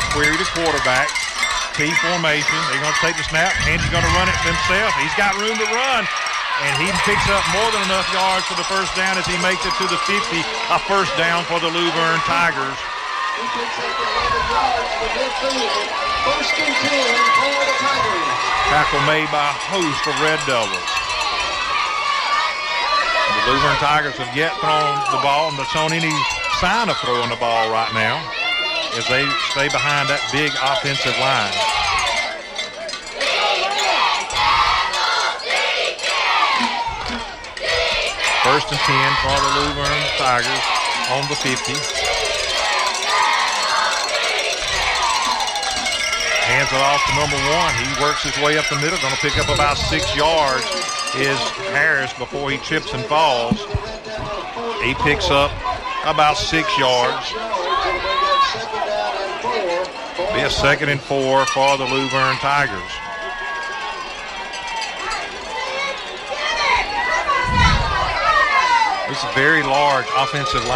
query to quarterback. T formation. They're going to take the snap. Hansy's going to run it himself. He's got room to run. And he picks up more than enough yards for the first down as he makes it to the 50. A first down for the Luverne Tigers. He picks up 11 yards for midfield. First and 10 for the Tigers. Tackle made by a host of Red Devils. The Luverne Tigers have yet thrown the ball and not shown any sign of throwing the ball right now as they stay behind that big offensive line. First and 10 for the Luverne Tigers on the 50. Hands it off to number 1. He works his way up the middle, going to pick up about 6 yards. Is Harris before he trips and falls. He picks up about 6 yards. Be a 2nd and 4 for the Luverne Tigers. It's a very large offensive line.